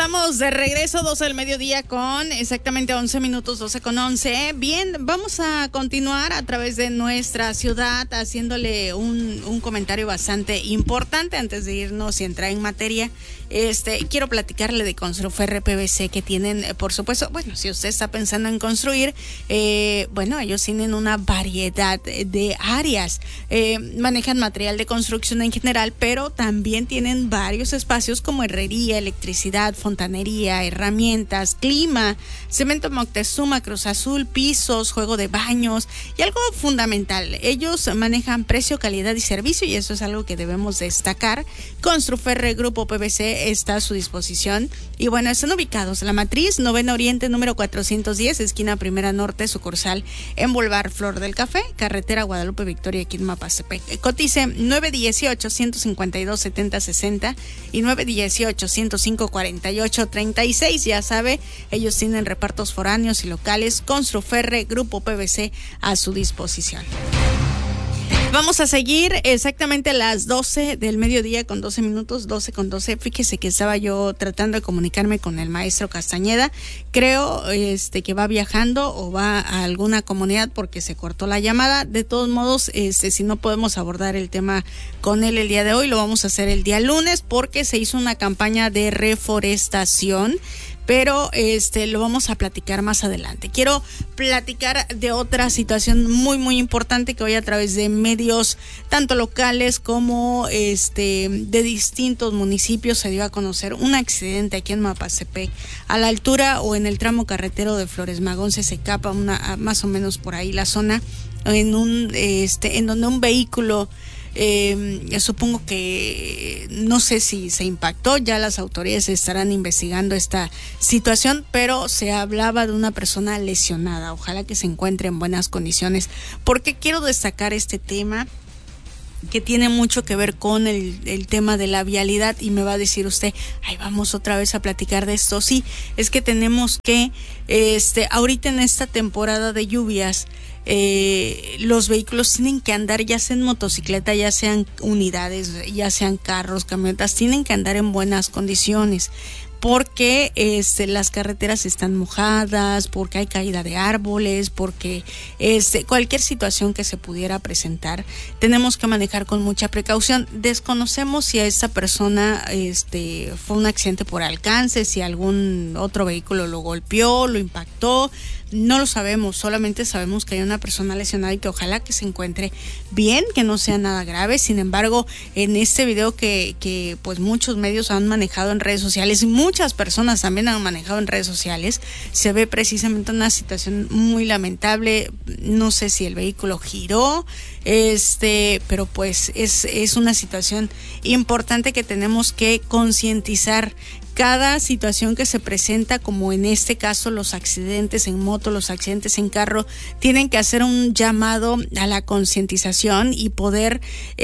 Estamos de regreso, 12 del mediodía con exactamente 11 minutos, 12 con 11. Bien, vamos a continuar a través de nuestra ciudad haciéndole un comentario bastante importante antes de irnos y entrar en materia. Quiero platicarle de Construferre PVC que tienen, por supuesto, bueno, si usted está pensando en construir, ellos tienen una variedad de áreas. Manejan material de construcción en general, pero también tienen varios espacios como herrería, electricidad, fontanería, herramientas, clima, cemento Moctezuma, Cruz Azul, pisos, juego de baños y algo fundamental, ellos manejan precio, calidad y servicio, y eso es algo que debemos destacar. Construferre Grupo PVC está a su disposición y bueno, están ubicados en La Matriz, Novena Oriente, número 410, esquina Primera Norte, sucursal en Boulevard Flor del Café, carretera Guadalupe Victoria, aquí en Mapastepec. Cotice 918-152-7060 y 918-105-4836. Ya sabe, ellos tienen repartos foráneos y locales. Construferre Grupo PVC a su disposición. Vamos a seguir exactamente a las 12 del mediodía con 12 minutos, 12 con 12. Fíjese que estaba yo tratando de comunicarme con el maestro Castañeda. Creo que va viajando o va a alguna comunidad porque se cortó la llamada. De todos modos, si no podemos abordar el tema con él el día de hoy, lo vamos a hacer el día lunes porque se hizo una campaña de reforestación. Pero lo vamos a platicar más adelante. Quiero platicar de otra situación muy muy importante que hoy a través de medios tanto locales como de distintos municipios se dio a conocer un accidente aquí en Mapastepec, a la altura o en el tramo carretero de Flores Magón, Secapa, más o menos por ahí la zona, en donde un vehículo, supongo que no sé si se impactó, ya las autoridades estarán investigando esta situación, pero se hablaba de una persona lesionada. Ojalá que se encuentre en buenas condiciones. Porque quiero destacar este tema que tiene mucho que ver con el tema de la vialidad, y me va a decir usted, ay, vamos otra vez a platicar de esto. Sí, es que tenemos que, ahorita en esta temporada de lluvias, los vehículos tienen que andar, ya sean motocicleta, ya sean unidades, ya sean carros, camionetas, tienen que andar en buenas condiciones, porque las carreteras están mojadas, porque hay caída de árboles, porque cualquier situación que se pudiera presentar, tenemos que manejar con mucha precaución. Desconocemos si a esta persona fue un accidente por alcance, si algún otro vehículo lo golpeó, lo impactó. No lo sabemos, solamente sabemos que hay una persona lesionada y que ojalá que se encuentre bien, que no sea nada grave. Sin embargo, en este video que pues muchos medios han manejado en redes sociales y muchas personas también han manejado en redes sociales, se ve precisamente una situación muy lamentable. No sé si el vehículo giró, pero pues es una situación importante que tenemos que concientizar. Cada situación que se presenta, como en este caso los accidentes en moto, los accidentes en carro, tienen que hacer un llamado a la concientización y poder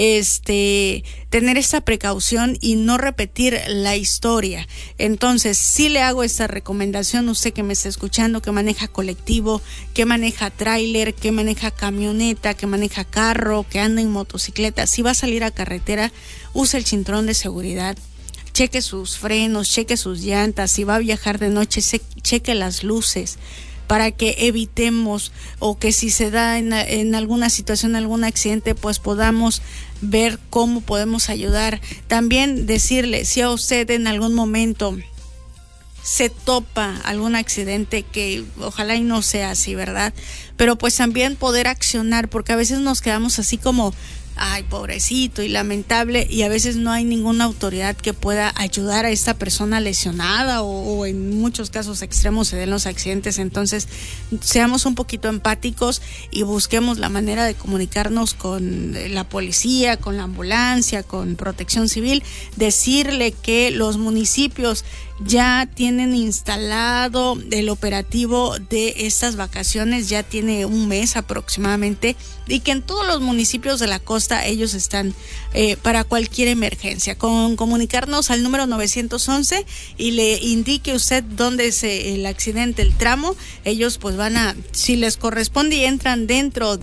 tener esta precaución y no repetir la historia. Entonces, sí le hago esta recomendación, usted que me está escuchando, que maneja colectivo, que maneja tráiler, que maneja camioneta, que maneja carro, que anda en motocicleta, si va a salir a carretera, use el cinturón de seguridad. Cheque sus frenos, cheque sus llantas, si va a viajar de noche, cheque las luces para que evitemos, o que si se da en alguna situación, algún accidente, pues podamos ver cómo podemos ayudar. También decirle, si a usted en algún momento se topa algún accidente, que ojalá y no sea así, ¿verdad? Pero pues también poder accionar, porque a veces nos quedamos así como, ay, pobrecito y lamentable, y a veces no hay ninguna autoridad que pueda ayudar a esta persona lesionada, o en muchos casos extremos se den los accidentes. Entonces, seamos un poquito empáticos y busquemos la manera de comunicarnos con la policía, con la ambulancia, con Protección Civil, decirle que los municipios ya tienen instalado el operativo de estas vacaciones, ya tiene un mes aproximadamente, y que en todos los municipios de la costa ellos están para cualquier emergencia. Con comunicarnos al número 911 y le indique usted dónde es el accidente, el tramo, ellos pues van a, si les corresponde y entran dentro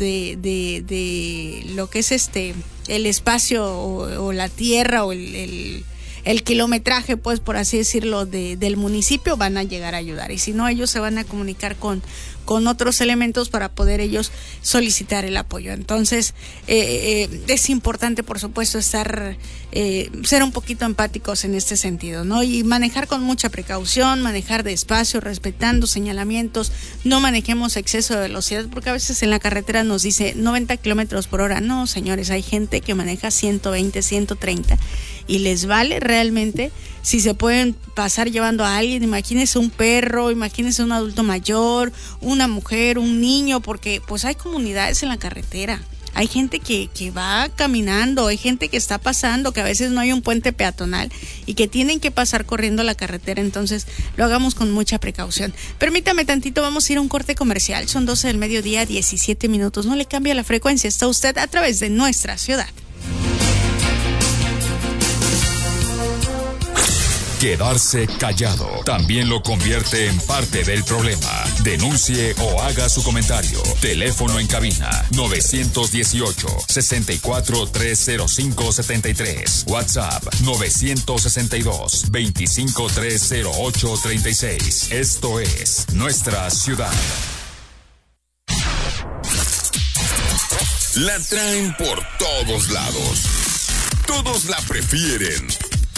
de lo que es el espacio o la tierra o el el kilometraje, pues por así decirlo, del municipio, van a llegar a ayudar. Y si no, ellos se van a comunicar con otros elementos para poder ellos solicitar el apoyo. Entonces, es importante, por supuesto, ser un poquito empáticos en este sentido, ¿no? Y manejar con mucha precaución, manejar despacio, respetando señalamientos, no manejemos exceso de velocidad, porque a veces en la carretera nos dice 90 kilómetros por hora. No, señores, hay gente que maneja 120, 130 y les vale realmente si se pueden pasar llevando a alguien. Imagínense un perro, imagínense un adulto mayor, una mujer, un niño, porque pues hay comunidades en la carretera. Hay gente que va caminando, hay gente que está pasando, que a veces no hay un puente peatonal y que tienen que pasar corriendo la carretera. Entonces lo hagamos con mucha precaución. Permítame tantito, vamos a ir a un corte comercial. Son 12 del mediodía, 17 minutos. No le cambia la frecuencia, está usted a través de nuestra ciudad. Quedarse callado también lo convierte en parte del problema. Denuncie o haga su comentario. Teléfono en cabina 918-64-305-73. WhatsApp 962-25-308-36. Esto es Nuestra Ciudad. La traen por todos lados. Todos la prefieren.